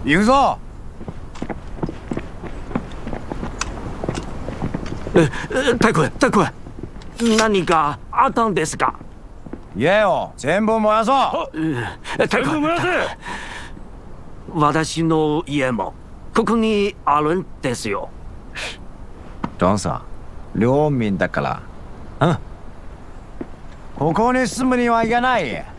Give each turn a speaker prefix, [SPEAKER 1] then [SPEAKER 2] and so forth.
[SPEAKER 1] 行くぞ。
[SPEAKER 2] 太君、何かあったんですか？
[SPEAKER 1] 家を全部燃やそう。
[SPEAKER 2] 全部燃やせ。私の家もここにあるんですよ。
[SPEAKER 1] ドンさん、領民だから。うん。ここに住むにはいけない。